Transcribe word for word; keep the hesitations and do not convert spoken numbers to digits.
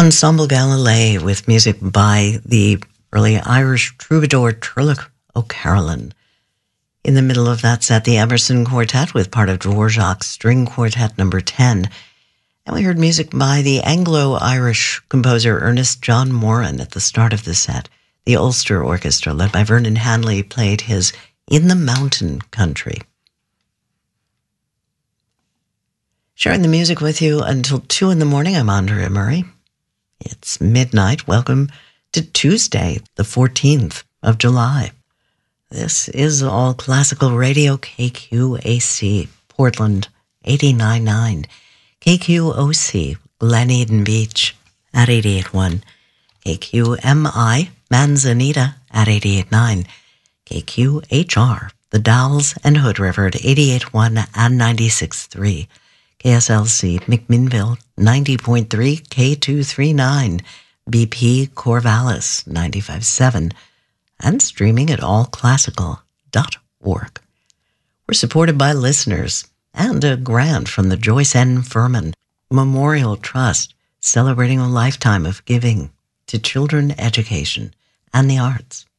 Ensemble Galilei with music by the early Irish troubadour Turlough O'Carolan. In the middle of that set, the Emerson Quartet with part of Dvorak's String Quartet number ten. And we heard music by the Anglo-Irish composer Ernest John Moran at the start of the set. The Ulster Orchestra, led by Vernon Hanley, played his In the Mountain Country. Sharing the music with you until two in the morning, I'm Andrea Murray. It's midnight. Welcome to Tuesday, the fourteenth of July. This is All Classical Radio, K Q A C, Portland, eighty-nine point nine. K Q O C, Glen Eden Beach, at eighty-eight point one. K Q M I, Manzanita, at eighty-eight point nine. K Q H R, The Dalles and Hood River, at eighty-eight point one and ninety-six point three. K S L C, McMinnville, ninety point three, K two thirty-nine. B P Corvallis, ninety-five point seven. And streaming at all classical dot org. We're supported by listeners and a grant from the Joyce N. Furman Memorial Trust, celebrating a lifetime of giving to children education and the arts.